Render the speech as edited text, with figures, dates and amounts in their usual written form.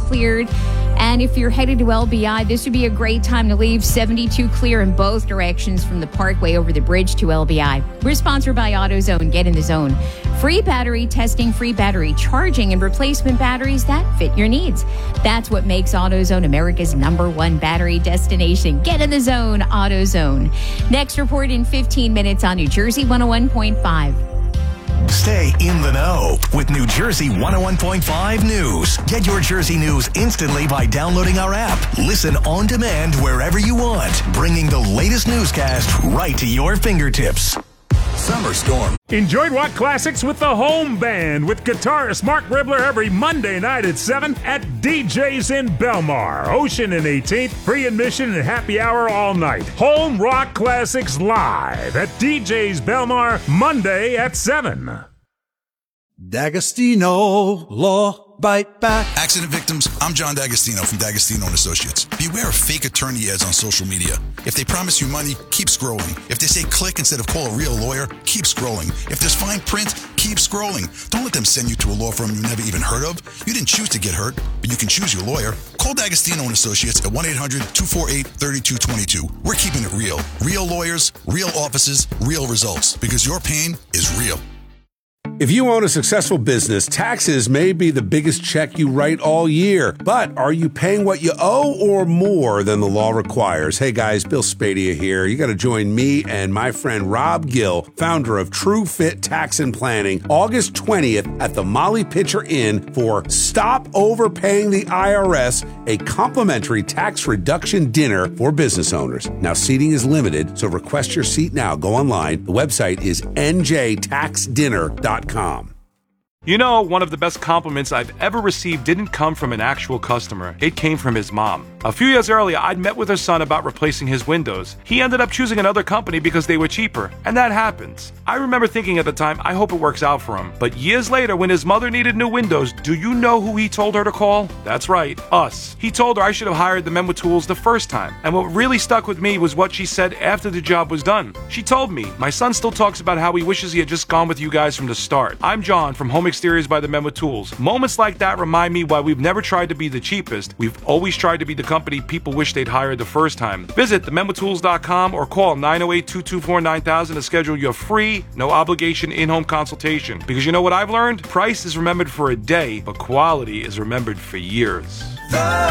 cleared. And if you're headed to LBI, this would be a great time to leave. 72 clear in both directions from the Parkway over the bridge to LBI. We're sponsored by AutoZone. Get in the zone. Free battery testing, free battery charging, and replacement batteries that fit your needs. That's what makes AutoZone America's #1 battery destination. Get in the zone, AutoZone. Next report in 15 minutes on New Jersey 101.5. Stay in the know with New Jersey 101.5 News. Get your Jersey news instantly by downloading our app. Listen on demand wherever you want, bringing the latest newscast right to your fingertips. Summer Storm. Enjoy rock classics with the Home Band with guitarist Mark Ribler every Monday night at 7 at DJ's in Belmar. Ocean and 18th, free admission and happy hour all night. Home Rock Classics live at DJ's Belmar Monday at 7. D'Agostino Law Bite Back. Accident victims, I'm John D'Agostino from D'Agostino & Associates. Beware of fake attorney ads on social media. If they promise you money, keep scrolling. If they say click instead of call a real lawyer, keep scrolling. If there's fine print, keep scrolling. Don't let them send you to a law firm you never even heard of. You didn't choose to get hurt, but you can choose your lawyer. Call D'Agostino & Associates at 1-800-248-3222. We're keeping it real. Real lawyers, real offices, real results. Because your pain is real. If you own a successful business, taxes may be the biggest check you write all year. But are you paying what you owe or more than the law requires? Hey guys, Bill Spadia here. You got to join me and my friend Rob Gill, founder of True Fit Tax and Planning, August 20th at the Molly Pitcher Inn for Stop Overpaying the IRS, a complimentary tax reduction dinner for business owners. Now, seating is limited, so request your seat now. Go online. The website is njtaxdinner.com. You know, one of the best compliments I've ever received didn't come from an actual customer. It came from his mom. A few years earlier, I'd met with her son about replacing his windows. He ended up choosing another company because they were cheaper. And that happens. I remember thinking at the time, I hope it works out for him. But years later, when his mother needed new windows, do you know who he told her to call? That's right, us. He told her I should have hired the men with tools the first time. And what really stuck with me was what she said after the job was done. She told me, my son still talks about how he wishes he had just gone with you guys from the start. I'm John from Home Exteriors by the Men with Tools. Moments like that remind me why we've never tried to be the cheapest. We've always tried to be the company people wish they'd hired the first time. Visit themenwithtools.com or call 908-224-9000 to schedule your free, no obligation in-home consultation. Because you know what I've learned? Price is remembered for a day, but quality is remembered for years.